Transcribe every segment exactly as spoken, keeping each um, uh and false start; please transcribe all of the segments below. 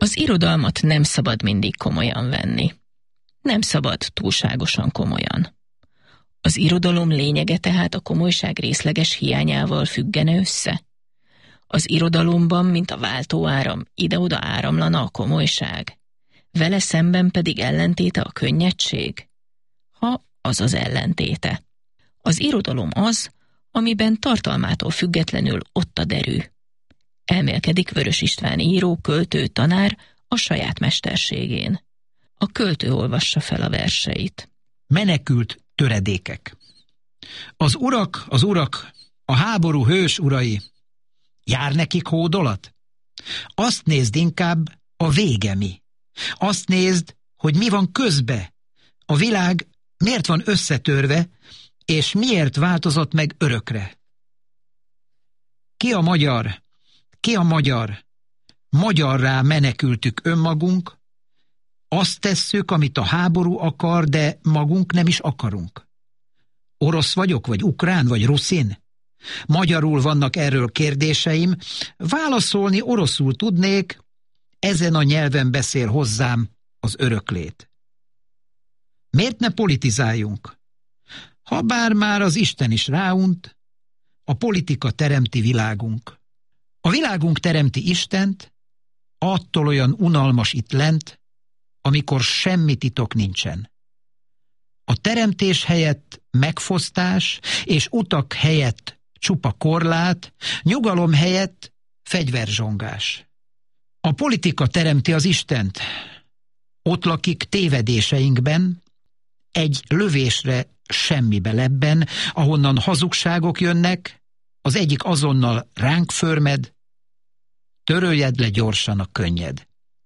Az irodalmat nem szabad mindig komolyan venni. Nem szabad túlságosan komolyan. Az irodalom lényege tehát a komolyság részleges hiányával függene össze. Az irodalomban, mint a váltóáram, ide-oda áramlana a komolyság. Vele szemben pedig ellentéte a könnyedség? Ha az az ellentéte. Az irodalom az, amiben tartalmától függetlenül ott a derű. Elmélkedik Vörös István író, költő, tanár a saját mesterségén. A költő olvassa fel a verseit. Menekült töredékek. Az urak, az urak, a háború hős urai, jár nekik hódolat? Azt nézd inkább, a vége mi. Azt nézd, hogy mi van közbe. A világ miért van összetörve, és miért változott meg örökre. Ki a magyar? Ki a magyar? Magyarrá menekültük önmagunk, azt tesszük, amit a háború akar, de magunk nem is akarunk. Orosz vagyok, vagy ukrán, vagy ruszin? Magyarul vannak erről kérdéseim, válaszolni oroszul tudnék, ezen a nyelven beszél hozzám az öröklét. Miért ne politizáljunk? Habár már az Isten is ráunt, a politika teremti világunk. A világunk teremti Istent, attól olyan unalmas itt lent, amikor semmi titok nincsen. A teremtés helyett megfosztás, és utak helyett csupa korlát, nyugalom helyett fegyverzsongás. A politika teremti az Istent. Ott lakik tévedéseinkben, egy lövésre semmibe lebben, ahonnan hazugságok jönnek, az egyik azonnal ránk förmed, töröljed le gyorsan a könnyed.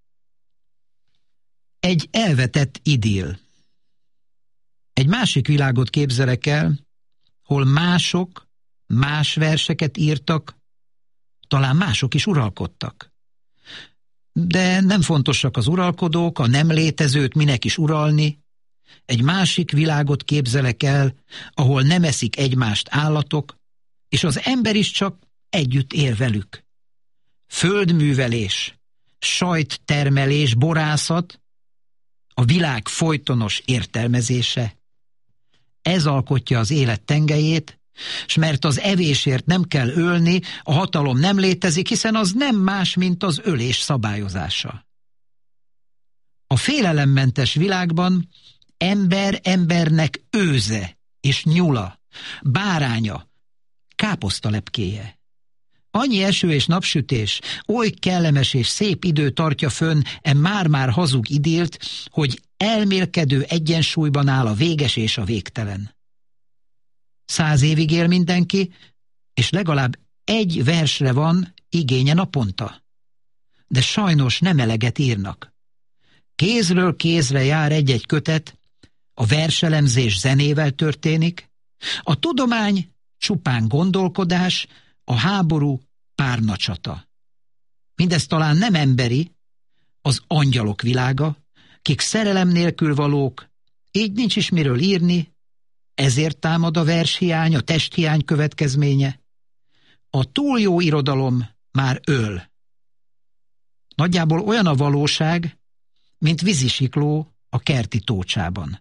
Egy elvetett idill. Egy másik világot képzelek el, hol mások más verseket írtak, talán mások is uralkodtak. De nem fontosak az uralkodók, a nem létezőt minek is uralni. Egy másik világot képzelek el, ahol nem eszik egymást állatok, és az ember is csak együtt él velük. Földművelés, sajttermelés, borászat, a világ folytonos értelmezése. Ez alkotja az élet tengelyét, s mert az evésért nem kell ölni, a hatalom nem létezik, hiszen az nem más, mint az ölés szabályozása. A félelemmentes világban ember embernek őze és nyula, báránya, káposztalepkéje. Annyi eső és napsütés, oly kellemes és szép idő tartja fönn e már-már hazug idillt, hogy elmélkedő egyensúlyban áll a véges és a végtelen. Száz évig él mindenki, és legalább egy versre van igénye naponta. De sajnos nem eleget írnak. Kézről kézre jár egy-egy kötet, a verselemzés zenével történik, a tudomány csupán gondolkodás, a háború párnacsata. Mindez talán nem emberi, az angyalok világa, kik szerelem nélkül valók, így nincs is miről írni, ezért támad a vershiány, a testhiány következménye. A túl jó irodalom már öl. Nagyjából olyan a valóság, mint vízisikló a kerti tócsában.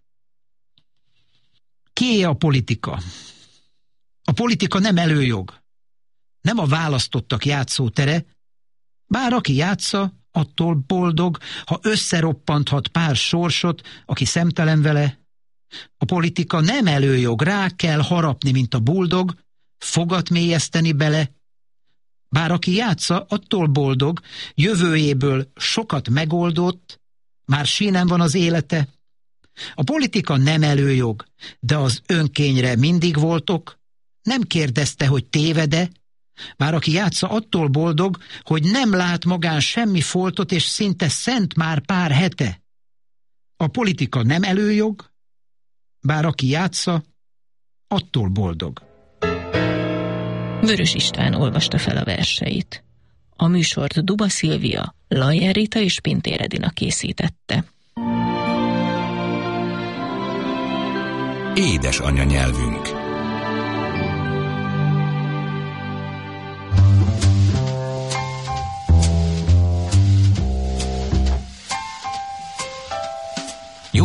Kié a politika? A politika nem előjog, nem a választottak játszótere, bár aki játsza, attól boldog, ha összeroppanthat pár sorsot, aki szemtelen vele. A politika nem előjog, rá kell harapni, mint a buldog, fogat mélyeszteni bele. Bár aki játsza, attól boldog, jövőjéből sokat megoldott, már sínen van az élete. A politika nem előjog, de az önkényre mindig voltok, nem kérdezte, hogy tévede, bár aki játsza, attól boldog, hogy nem lát magán semmi foltot, és szinte szent már pár hete. A politika nem előjog, bár aki játsza, attól boldog. Vörös István olvasta fel a verseit. A műsort Duba Szilvia, Lajer Rita és Pintér Edina készítette. Édes anyanyelvünk.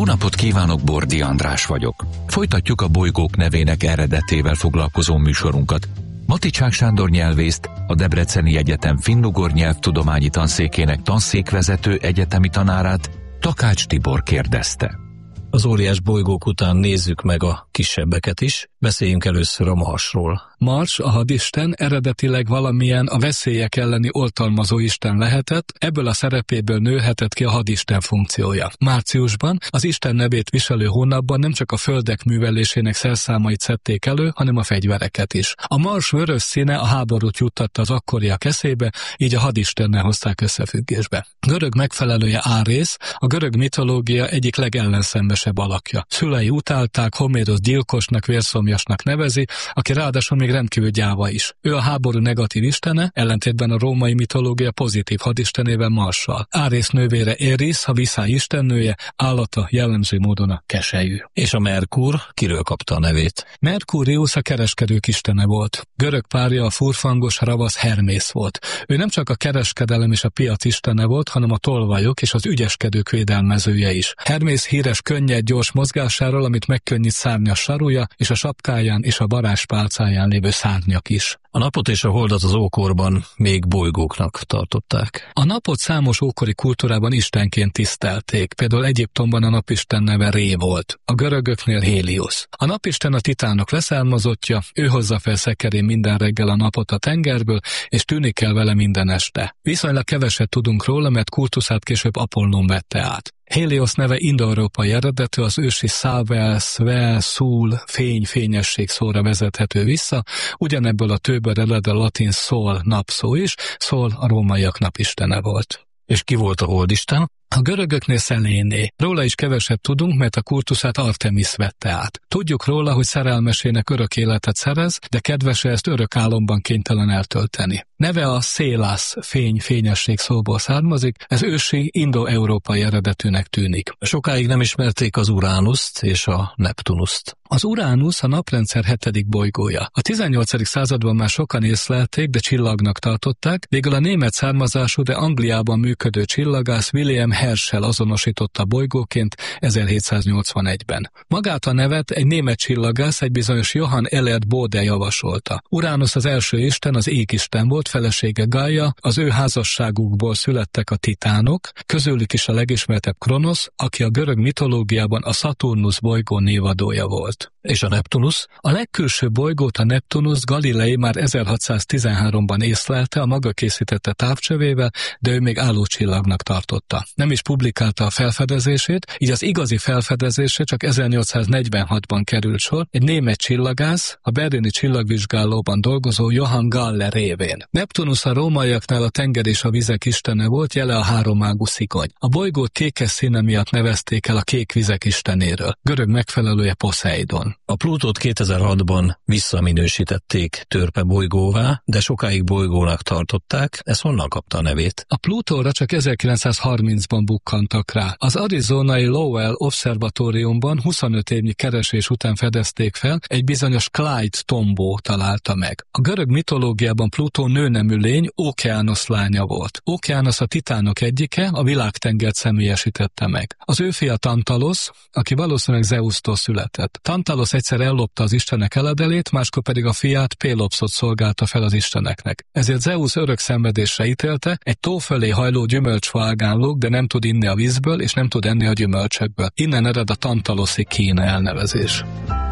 napot kívánok, Bordi András vagyok. Folytatjuk a Bolygók nevének eredetével foglalkozó műsorunkat. Maticsák Sándor nyelvészt, a Debreceni Egyetem finnugor nyelvtudományi tanszékének tanszékvezető egyetemi tanárát, Takács Tibor kérdezte. Az óriás bolygók után nézzük meg a kisebbeket is. Beszéljünk először a Marsról. Mars, a hadisten, eredetileg valamilyen a veszélyek elleni oltalmazó isten lehetett, ebből a szerepéből nőhetett ki a hadisten funkciója. Márciusban, az isten nevét viselő hónapban nem csak a földek művelésének szerszámait szedték elő, hanem a fegyvereket is. A Mars vörös színe a háborút juttatta az akkoriak eszébe, így a hadistennel hozták összefüggésbe. Görög megfelelője Árész, a görög mitológia egyik legellenszenvesebb alakja. Szülei utálták, Homérosz gyilkosnak, vérszomjasnak nevezi, aki ráadásul még rendkívül gyáva is. Ő a háború negatív istene, ellentétben a római mitológia pozitív hadistenével Marssal. Árész nővére Éris, a viszály istennője, állata jellemző módon a keselyű. És a Merkur kiről kapta a nevét? Merkurius a kereskedők istene volt. Görög párja a furfangos ravasz Hermész volt. Ő nem csak a kereskedelem és a piac istene volt, hanem a tolvajok és az ügyeskedők védelmezője is. Hermész híres könnyed, gyors mozgásáról, amit megkönnyít szárnyas sarúja, és a sapkáján és a varázspálcáján lévő szárnyak is. A napot és a holdat az ókorban még bolygóknak tartották. A napot számos ókori kultúrában istenként tisztelték, például Egyiptomban a napisten neve Ré volt, a görögöknél Héliusz. A napisten a titánok leszármazottja, ő hozza fel szekerén minden reggel a napot a tengerből, és tűnik el vele minden este. Viszonylag keveset tudunk róla, mert kultuszát később Apollón vette át. Héliosz neve indoeurópai eredetű, az ősi szável, szvel, szúl, fény, fényesség szóra vezethető vissza, ugyanebből a tőből ered a latin sol, napszó is, Sol a rómaiak napistene volt. És ki volt a holdisten? A görögöknél Szeléné. Róla is keveset tudunk, mert a kultuszát Artemis vette át. Tudjuk róla, hogy szerelmesének örök életet szerez, de kedvese ezt örök álomban kénytelen eltölteni. Neve a Szélász, fény, fényesség szóból származik, ez ősi indo-európai eredetűnek tűnik. Sokáig nem ismerték az Uránuszt és a Neptunuszt. Az Uránusz a naprendszer hetedik bolygója. A tizennyolcadik században már sokan észlelték, de csillagnak tartották, végül a német származású, de Angliában működő csillagász William Herschel azonosította bolygóként ezerhétszáznyolcvanegyben. Magát a nevet egy német csillagász, egy bizonyos Johann Elert Bode javasolta. Uránusz az első isten, az égisten volt, felesége Gaia, az ő házasságukból születtek a titánok, közülük is a legismertebb Kronosz, aki a görög mitológiában a Szaturnusz bolygó névadója volt. És a Neptunusz? A legkülső bolygót, a Neptunusz Galilei már ezerhatszáztizenháromban észlelte a maga készítette távcsövével, de ő még állócsillagnak tartotta. Nem is publikálta a felfedezését, így az igazi felfedezése csak ezernyolcszáznegyvenhatban került sor, egy német csillagász, a berlini csillagvizsgálóban dolgozó Johann Galle révén. Neptunusz a rómaiaknál a tenger és a vizek istene volt, jele a háromágú szikony. A bolygót kékes színe miatt nevezték el a kék vizek istenéről. Görög megfelelője Poseidon. A Plutót kétezer-hatban visszaminősítették törpe bolygóvá, de sokáig bolygónak tartották. Ez honnan kapta a nevét? A Plutóra csak ezerkilencszázharmincban bukkantak rá. Az arizonai Lowell Obszervatóriumban huszonöt évnyi keresés után fedezték fel, egy bizonyos Clyde Tombaugh találta meg. A görög mitológiában Plutó nőnemű lény, Ókeánosz lánya volt. Ókeánosz a titánok egyike, a világtengert személyesítette meg. Az ő fia Tantalosz, aki valószínűleg Zeusztól született. Tantalosz egyszer ellopta az istenek eledelét, máskor pedig a fiát, Pélopszot szolgálta fel az isteneknek. Ezért Zeusz örök szenvedésre ítélte, egy tó fölé hajló gyümölcsfa ágán lóg, de nem tud inni a vízből, és nem tud enni a gyümölcsökből. Innen ered a tantaloszi Kína elnevezés.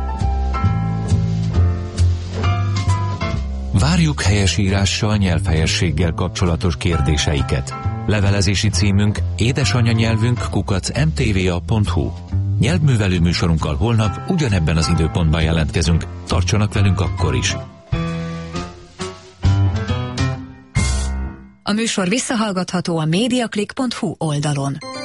Várjuk helyesírással, nyelvhelyességgel kapcsolatos kérdéseiket. Levelezési címünk édesanyanyelvünk kukac em té vé a pont hu. Nyelvművelő műsorunkkal holnap ugyanebben az időpontban jelentkezünk. Tartsanak velünk akkor is! A műsor visszahallgatható a mediaclick pont hu oldalon.